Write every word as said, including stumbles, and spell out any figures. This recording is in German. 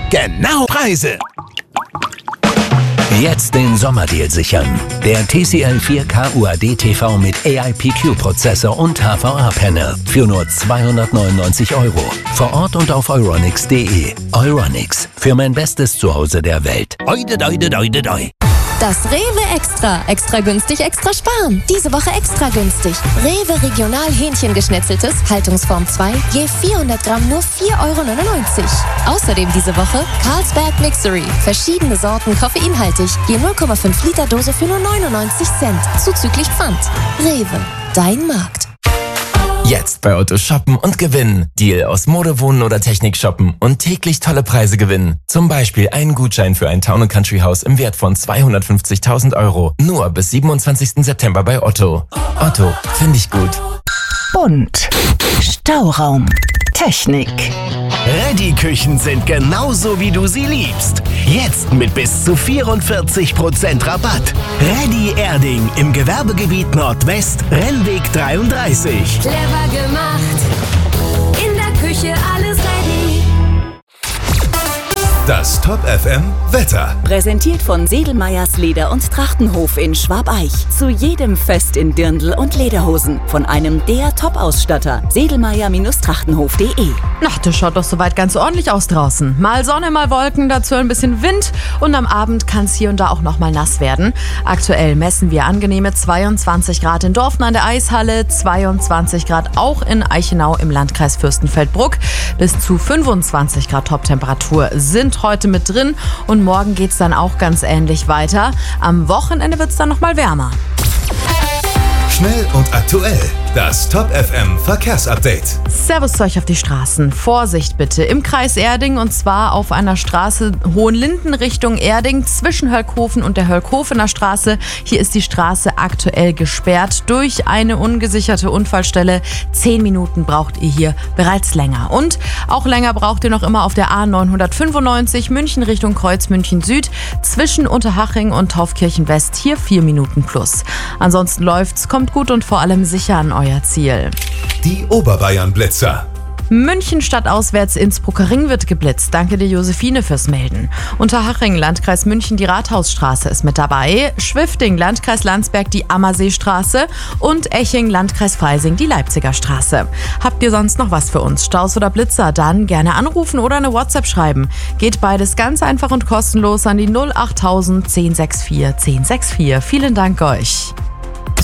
genau Preise. Jetzt den Sommerdeal sichern. Der T C L vier K U A D T V mit A I P Q-Prozessor und H V A-Panel für nur zweihundertneunundneunzig Euro. Vor Ort und auf euronics punkt de. Euronics, für mein bestes Zuhause der Welt. Oide, doide, doide, doi. Das Rewe Extra. Extra günstig, extra sparen. Diese Woche extra günstig. Rewe Regional Hähnchengeschnetzeltes, Haltungsform zwei, je vierhundert Gramm nur vier Euro neunundneunzig. Außerdem diese Woche Carlsberg Mixery. Verschiedene Sorten koffeinhaltig, je null Komma fünf Liter Dose für nur neunundneunzig Cent. Zuzüglich Pfand. Rewe, dein Markt. Jetzt bei Otto shoppen und gewinnen. Deal aus Mode, Wohnen oder Technik shoppen und täglich tolle Preise gewinnen. Zum Beispiel einen Gutschein für ein Town and Country Haus im Wert von zweihundertfünfzigtausend Euro. Nur bis siebenundzwanzigsten September bei Otto. Otto, finde ich gut. Bunt. Stauraum. Technik. Reddy-Küchen sind genauso, wie du sie liebst. Jetzt mit bis zu vierundvierzig Prozent Rabatt. Reddy Erding im Gewerbegebiet Nordwest, Rennweg dreiunddreißig. Clever gemacht. In der Küche alles ready. Das Top F M Wetter. Präsentiert von Sedelmeyers Leder- und Trachtenhof in Schwabeich. Zu jedem Fest in Dirndl und Lederhosen. Von einem der Top-Ausstatter. Sedelmeyer-Trachtenhof punkt de. Na, das schaut doch soweit ganz ordentlich aus draußen. Mal Sonne, mal Wolken, dazu ein bisschen Wind und am Abend kann es hier und da auch noch mal nass werden. Aktuell messen wir angenehme zweiundzwanzig Grad in Dorfen an der Eishalle, zweiundzwanzig Grad auch in Eichenau im Landkreis Fürstenfeldbruck. Bis zu fünfundzwanzig Grad Toptemperatur sind heute mit drin und morgen geht es dann auch ganz ähnlich weiter. Am Wochenende wird es dann noch mal wärmer. Schnell und aktuell. Das Top F M Verkehrsupdate. Servus zu euch auf die Straßen. Vorsicht bitte im Kreis Erding und zwar auf einer Straße Hohenlinden Richtung Erding zwischen Höllkhofen und der Höllkhofener Straße. Hier ist die Straße aktuell gesperrt durch eine ungesicherte Unfallstelle. Zehn Minuten braucht ihr hier bereits länger. Und auch länger braucht ihr noch immer auf der A neunhundertfünfundneunzig München Richtung Kreuz München Süd zwischen Unterhaching und Taufkirchen West. Hier vier Minuten plus. Ansonsten läuft's, kommt gut und vor allem sicher an euer Ziel. Die Oberbayern-Blitzer. München stadtauswärts Innsbrucker Ring wird geblitzt. Danke dir, Josephine, fürs Melden. Unterhaching, Landkreis München, die Rathausstraße ist mit dabei. Schwifting, Landkreis Landsberg, die Ammerseestraße. Und Eching, Landkreis Freising, die Leipziger Straße. Habt ihr sonst noch was für uns? Staus oder Blitzer? Dann gerne anrufen oder eine WhatsApp schreiben. Geht beides ganz einfach und kostenlos an die null achttausend zehn sechs vier zehn sechs vier. Vielen Dank euch.